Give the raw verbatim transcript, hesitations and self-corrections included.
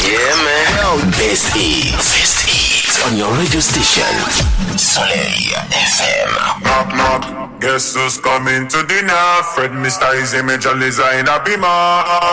Yeah, man. Best Eat. Best Eat on your radio station. Soleil F M. Knock, knock. Guess who's coming to dinner? Fred, Mister Easy, Major Liza in a beamer.